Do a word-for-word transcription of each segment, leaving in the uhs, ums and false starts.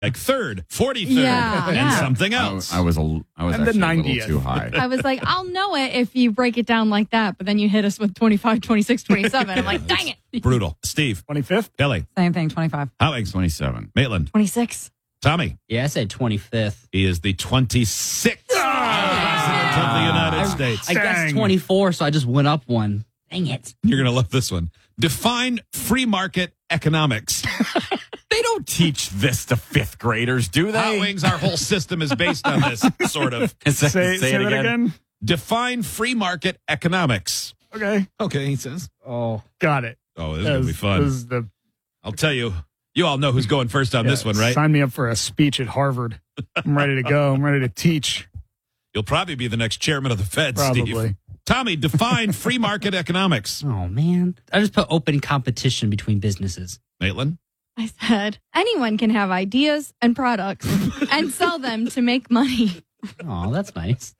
like third, forty-third, Yeah. and Yeah. something else. I, I was a, I was And the actually a ninetieth. little too high. I was like, I'll know it if you break it down like that, but then you hit us with twenty-five, twenty-six, twenty-seven. I'm like, dang it. Brutal. Steve, twenty-fifth? Kelly, Same thing, twenty-five. Alex, twenty-seven. Maitland, twenty-six. Tommy. Yeah, I said twenty-fifth. He is the twenty-sixth president of the United States. I guess Dang. twenty-four, so I just went up one. Dang it. You're going to love this one. Define free market economics. They don't teach this to fifth graders, do Hot they? Wings, our whole system is based on this, sort of. say Say, say, it that again. Define free market economics. Okay. Okay, he says. Oh. Got it. Oh, this is going to be This fun. is the, I'll tell you. You all know who's going first on this yeah, one, right? Sign me up for a speech at Harvard. I'm ready to go. I'm ready to teach. You'll probably be the next chairman of the Fed, Probably. Steve. Tommy, define free market economics. Oh, man. I just put open competition between businesses. Maitland? I said, anyone can have ideas and products and sell them to make money. Oh, that's nice.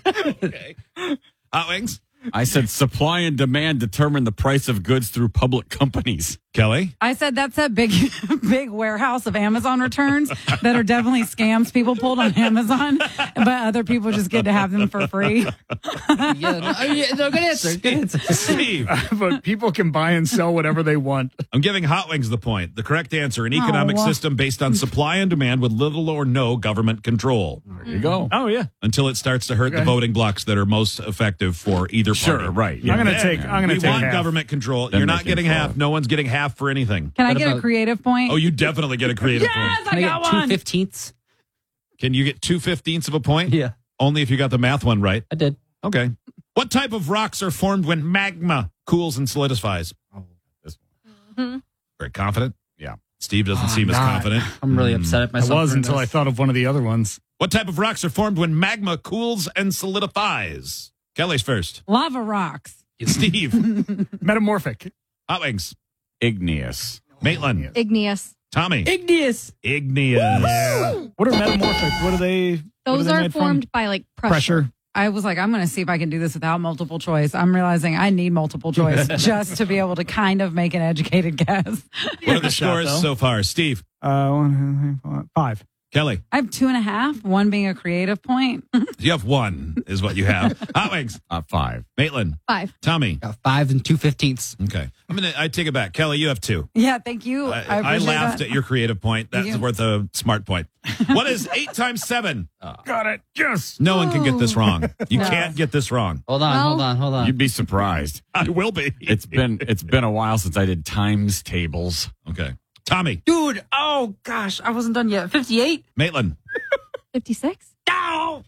Okay. Hot Wings? I said supply and demand determine the price of goods through public companies. Kelly? I said that's that big, big warehouse of Amazon returns that are definitely scams people pulled on Amazon, but other people just get to have them for free. yeah, no, I mean, no, good answer. Good answer. Steve? But people can buy and sell whatever they want. I'm giving Hot Wings the point. The correct answer, an economic Oh. system based on supply and demand with little or no government control There you go. Oh, yeah. until it starts to hurt the Okay. voting blocks that are most effective for either party. Sure, right. I'm going to Then take, I'm going we to take want half. government control. Then You're they not getting control half. it. No one's getting half for anything. Can I What get a about- creative point? Oh, you definitely get a creative yes, point. I Can I got get two one. fifteenths? Can you get two fifteenths of a point? Yeah, Only if you got the math one right. I did. Okay. What type of rocks are formed when magma cools and solidifies? Oh, this Mhm. Very confident. Yeah. Steve doesn't Oh, seem as God. confident. I'm really Hmm. upset at I myself. was for until I this. thought of one of the other ones. What type of rocks are formed when magma cools and solidifies? Kelly's first. Lava rocks. Steve. Metamorphic. Hot Wings. Igneous. Maitland. Igneous. Tommy. Igneous. Igneous. Yeah. What are metamorphic? What are they? what Those they are made from? formed by like pressure. Pressure. I was like, I'm going to see if I can do this without multiple choice. I'm realizing I need multiple choice just to be able to kind of make an educated guess. What are the a shot, scores though. so far? Steve. Uh, one, two, three, four, five. Kelly. I have two and a half, one being a creative point. You have one, is what you have. Hot Wings. Uh, five. Maitland. Five. Tommy. Got five and two fifteenths. Okay. I'm gonna I take it back. Kelly, you have two. Yeah, thank you. I, I, I appreciate laughed that. at your creative point. Thank That's you. worth a smart point. What is eight times seven? Got it. Yes. No one can get this wrong. You No. can't get this wrong. Hold on, Well- hold on, hold on. You'd be surprised. I will be. It's been it's been a while since I did times tables. Okay. Tommy. Dude, oh gosh, I wasn't done yet. fifty-eight? Maitland. fifty-six. No!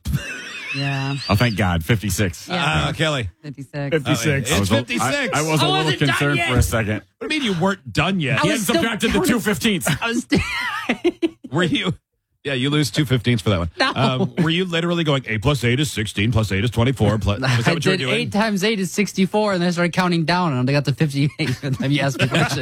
Yeah, Oh, thank God, fifty-six. Yeah. Uh, Kelly. fifty-six. fifty-six. Oh, I was a- fifty-six. I, I was a I little wasn't done concerned yet. for a second. What do you mean you weren't done yet? I He was had still subtracted the counting. two fifteenths. I was Were you? Yeah, you lose two fifteenths for that one. No. Um, were you literally going eight plus eight is sixteen plus eight is twenty-four? Plus, was that I what you were did doing? eight times eight is sixty-four, and then I started counting down, and I got to fifty-eight. And then you asked me a question.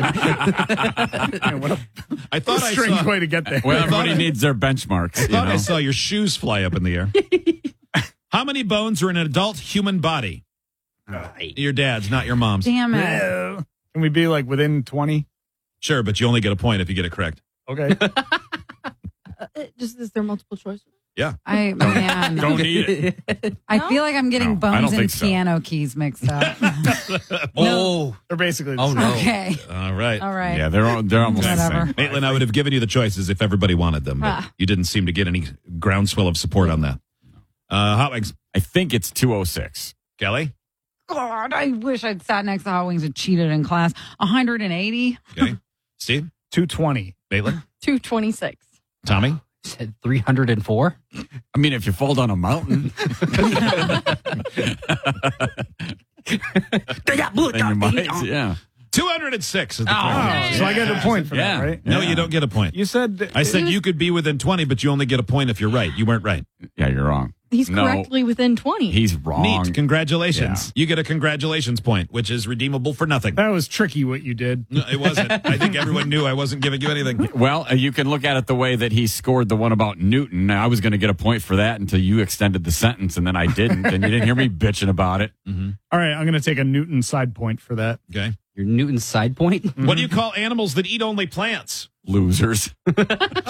Yeah, what a I thought I strange saw. way to get there. Well, I thought everybody I- needs their benchmarks. I You thought I know? saw your shoes fly up in the air. How many bones are in an adult human body? Your dad's, not your mom's. Damn it. Yeah. Can we be like within twenty? Sure, but you only get a point if you get it correct. Okay. Uh, just is there multiple choice? I man, Don't need it. I No? feel like I'm getting No, I don't bones and think so. piano keys mixed up. Oh, They're basically the Oh, same. no. Okay, All right. all right. Yeah, they're all, they're almost the Whatever. same. Maitland, I would have given you the choices if everybody wanted them, but Ah. you didn't seem to get any groundswell of support on that. Uh, Hot Wings. I think it's two oh six. Kelly? God, I wish I'd sat next to Hot Wings and cheated in class. one hundred eighty. Okay. Steve? two twenty. Maitland? two twenty-six. Tommy? said three hundred four. I mean, if you fall down a mountain, They got blue. then you might. Yeah. two hundred six is the Oh, point. So I get a point for Yeah. that, right? No, Yeah. you don't get a point. You said I said you could be within twenty, but you only get a point if you're right. You weren't right. Yeah, you're wrong. He's No. correctly within twenty. He's wrong. Neat. Congratulations. You get a congratulations point, which is redeemable for nothing. that was tricky what you did. No, it wasn't. I think everyone knew I wasn't giving you anything. Well, uh, you can look at it the way that he scored the one about Newton. I was going to get a point for that until you extended the sentence, and then I didn't, and you didn't hear me bitching about it. All right, I'm going to take a Newton side point for that. Okay. Your Newton's side point. What do you call animals that eat only plants? Losers.